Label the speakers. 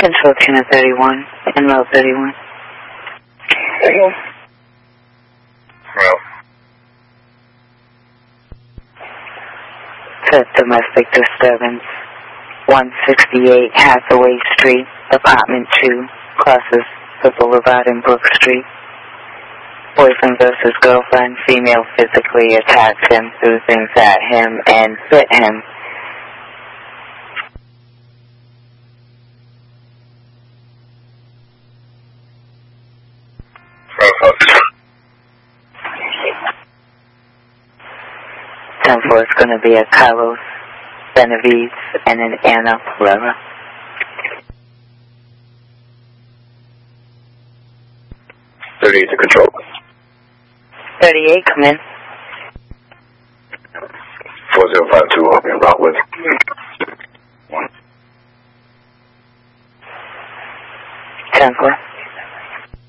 Speaker 1: Control Channel 31, Enroll 31.
Speaker 2: Well.
Speaker 1: Set domestic disturbance, 168 Hathaway Street, Apartment 2, crosses the boulevard in Brook Street. Boyfriend versus girlfriend, female physically attacked him, threw things at him, and bit him. Temple is going to be a Carlos Benavides and an Anna Pereira.
Speaker 2: 38 to control.
Speaker 1: 38, come in.
Speaker 2: 4052 on route with 1.
Speaker 1: Temple.